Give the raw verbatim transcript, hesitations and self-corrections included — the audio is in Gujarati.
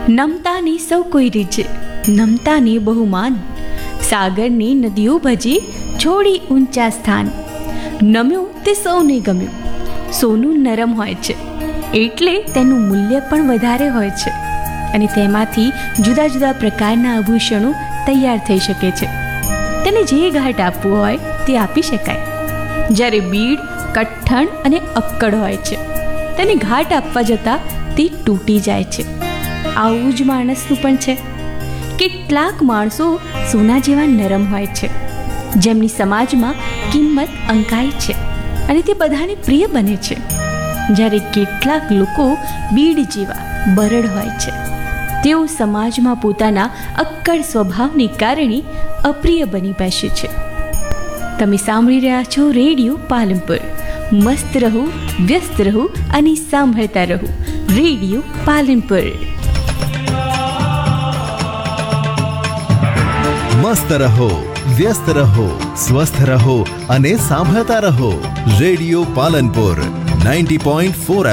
નમતાની સૌ કોઈ રીછે, નમતાને બહુમાન, સાગરની નદીઓ ભજી છોડી ઊંચા સ્થાન. નમ્યું તે સૌને ગમ્યું. સોનું નરમ હોય છે એટલે તેનું મૂલ્ય પણ વધારે હોય છે અને તેમાંથી જુદા જુદા પ્રકારના આભૂષણો તૈયાર થઈ શકે છે. તેને જે ઘાટ આપવું હોય તે આપી શકાય. જ્યારે બીડ કઠણ અને અક્કડ હોય છે, તેને ઘાટ આપવા જતાં તે તૂટી જાય છે. આવું જ માણસનું પણ છે. કેટલાક માણસો સોના જેવા નરમ હોય છે, જેમની સમાજમાં કિંમત અંકાય છે અને તે બધાને પ્રિય બને છે. જ્યારે કેટલાક લોકો બીડ જેવા બરડ હોય છે, તેઓ સમાજમાં પોતાના અક્કડ સ્વભાવને કારણે અપ્રિય બની બેસે છે. તમે સાંભળી રહ્યા છો રેડિયો પાલનપુર. મસ્ત રહો, વ્યસ્ત રહો અને સાંભળતા રહો રેડિયો પાલનપુર. મસ્ત રહો, વ્યસ્ત રહો, સ્વસ્થ રહો અને સાંભળતા રહો radio Palanpur ninety point four